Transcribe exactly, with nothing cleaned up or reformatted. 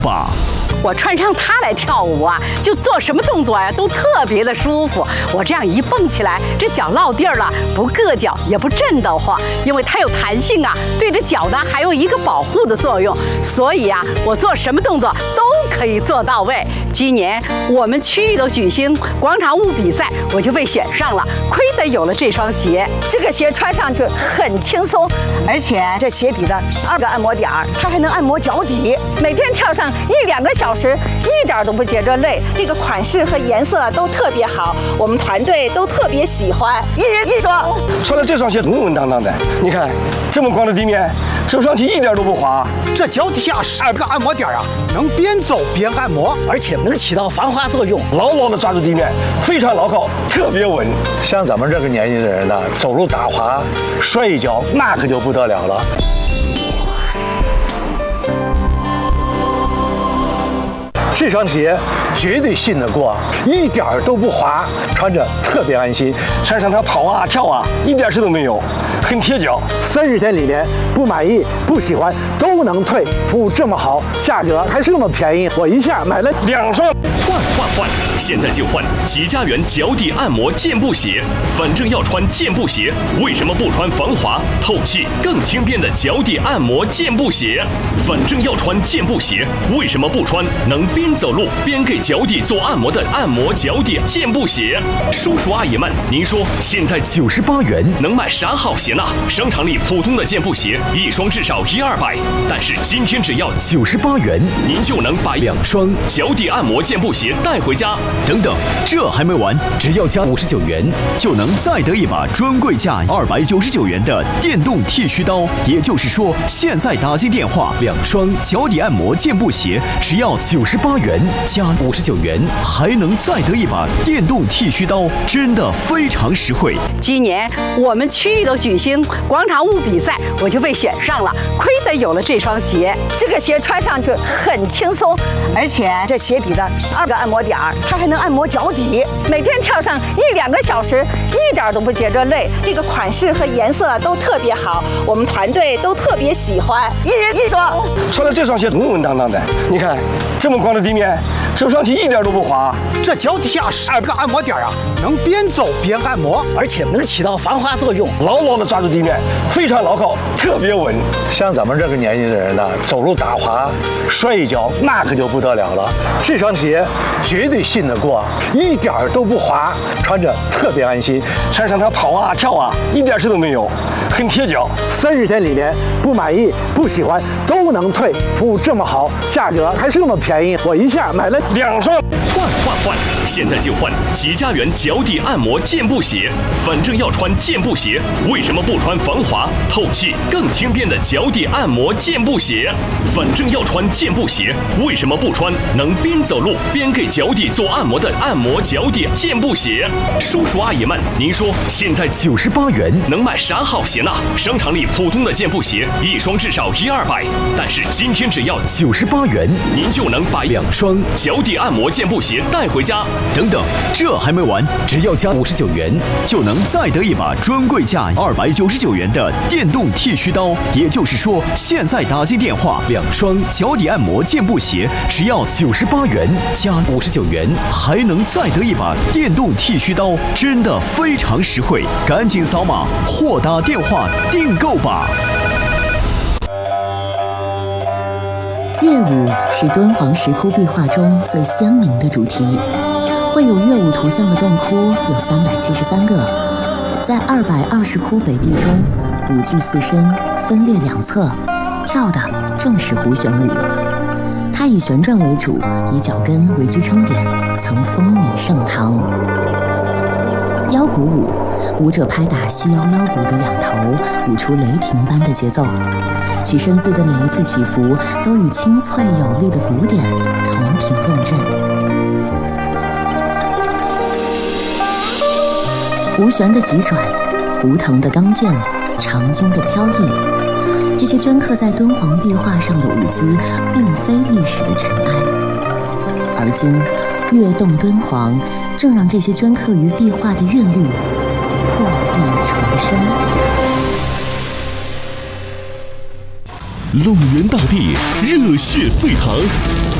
吧。 我穿上它来跳舞啊，就做什么动作呀、啊、都特别的舒服。我这样一蹦起来，这脚落地儿了，不硌脚也不震得慌，因为它有弹性啊，对着脚呢还有一个保护的作用。所以啊，我做什么动作都可以做到位。今年我们区域的举行广场舞比赛，我就被选上了，亏得有了这双鞋。 这个鞋穿上去很轻松，而且这鞋底的十二个按摩点儿，它还能按摩脚底。每天跳上一两个小时，一点都不觉着累。这个款式和颜色都特别好，我们团队都特别喜欢，一人一双。 穿了这双鞋稳稳当当的，你看这么光的地面，走上去一点都不滑。 这脚底下十二个按摩点啊，能边走边按摩， 而且能起到防滑作用， 牢牢的抓住地面，非常牢靠，特别稳。 像咱们这个年纪的人呢，走路打滑，摔一跤那可就不得了了。这双鞋绝对信得过，一点儿都不滑，穿着特别安心。 穿上它跑啊跳啊，一点事都没有，很贴脚。 三十天里面不满意、不喜欢都能退，服务这么好，价格还这么便宜，我一下买了两双。 换换换！现在就换吉家园脚底按摩健步鞋。反正要穿健步鞋，为什么不穿防滑、透气、更轻便的脚底按摩健步鞋？反正要穿健步鞋，为什么不穿能边走路边给脚底做按摩的按摩脚底健步鞋？叔叔阿姨们，您说现在九十八元能买啥好鞋呢？商场里普通的健步鞋一双至少一二百，但是今天只要九十八元，您就能把两双脚底按摩健步鞋带回家。 等等，这还没完，只要加五十九元，就能再得一把专柜价二百九十九元的电动剃须刀。也就是说，现在打进电话，两双脚底按摩健步鞋只要九十八元加五十九元，还能再得一把电动剃须刀，真的非常实惠。 今年我们区域的举行广场舞比赛，我就被选上了，亏得有了这双鞋。 这个鞋穿上去很轻松，而且这鞋底的十二个按摩点儿，它还能按摩脚底。每天跳上一两个小时，一点都不觉着累。这个款式和颜色都特别好，我们团队都特别喜欢，一人一双。 穿了这双鞋稳稳当当的，你看这么光的地面，走上去一点都不滑。 这脚底下十二个按摩点啊，能边走边按摩， 而且能起到防滑作用， 牢牢的抓住地面，非常牢靠，特别稳。 像咱们这个年纪的人呢，走路打滑，摔一跤那可就不得了了。这双鞋绝对信得过，一点儿都不滑，穿着特别安心。 穿上它跑啊跳啊，一点事都没有，很贴脚。 三十天里面不满意、不喜欢都能退，服务这么好，价格还这么便宜，我一下买了两双。 换换换！现在就换吉家园脚底按摩健步鞋。反正要穿健步鞋，为什么不穿防滑、透气、更轻便的脚底按摩健步鞋？反正要穿健步鞋，为什么不穿能边走路边给脚底做按摩的按摩脚底健步鞋？叔叔阿姨们，您说现在九十八元能买啥好鞋呢？商场里普通的健步鞋一双至少一二百，但是今天只要九十八元，您就能把两双脚底按摩健步鞋带回家。 等等，这还没完，只要加五十九元，就能再得一把专柜价二百九十九元的电动剃须刀。也就是说，现在打进电话，两双脚底按摩健步鞋只要九十八元加五十九元，还能再得一把电动剃须刀，真的非常实惠。赶紧扫码或打电话订购吧。 乐舞是敦煌石窟壁画中最鲜明的主题，绘有乐舞图像的洞窟有三百七十三个，在二百二十窟北壁中，舞伎四身分列两侧，跳的正是胡旋舞。它以旋转为主，以脚跟为支撑点，曾风靡盛唐。腰鼓舞，舞者拍打细腰腰鼓的两头，舞出雷霆般的节奏，其身姿的每一次起伏都与清脆有力的鼓点同频共振。胡旋的急转，胡腾的刚健，长经的飘逸，这些镌刻在敦煌壁画上的舞姿并非历史的尘埃，而今跃动敦煌，正让这些镌刻于壁画的韵律破壁重生。 龙源大地，热血沸腾。